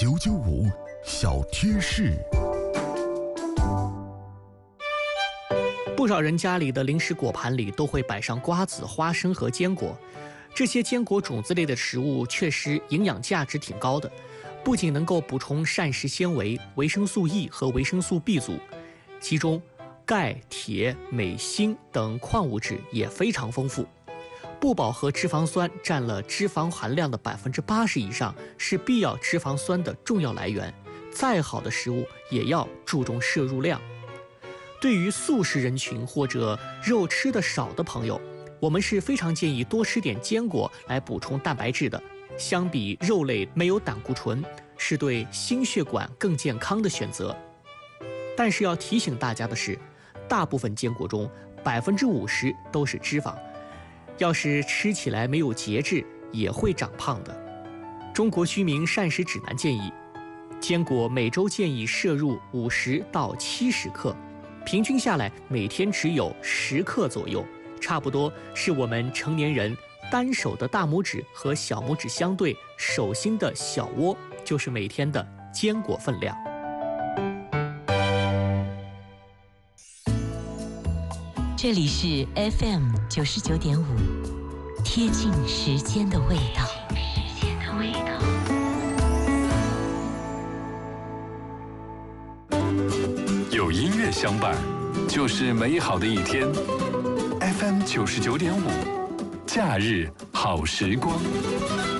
995小贴士。 不少人家里的零食果盘里都会摆上瓜子、花生和坚果，这些坚果种子类的食物确实营养价值挺高的，不仅能够补充膳食纤维、维生素 E 和维生素 B 族，其中钙、铁、镁、锌等矿物质也非常丰富。不饱和脂肪酸占了脂肪含量的80%以上，是必要脂肪酸的重要来源。再好的食物也要注重摄入量。对于素食人群或者肉吃得少的朋友，我们是非常建议多吃点坚果来补充蛋白质的。相比肉类没有胆固醇，是对心血管更健康的选择。但是要提醒大家的是，大部分坚果中50%都是脂肪，要是吃起来没有节制，也会长胖的。中国居民膳食指南建议，坚果每周建议摄入50到70克，平均下来每天只有10克左右，差不多是我们成年人单手的大拇指和小拇指相对手心的小窝，就是每天的坚果分量。 这里是 FM 99.5，贴近时间的味道。 有音乐相伴，就是美好的一天。FM 99.5，假日好时光。